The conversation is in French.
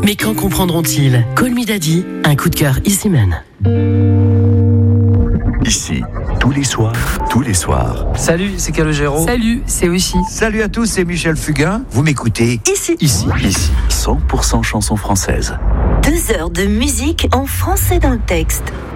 Mais quand comprendront-ils? Call Me Daddy, un coup de cœur Easy Man. Ici, tous les soirs. Salut, c'est Calogero. Salut, c'est Oshi. Salut à tous, c'est Michel Fugain. Vous m'écoutez Ici, 100% chansons françaises. 2 heures de musique en français dans le texte.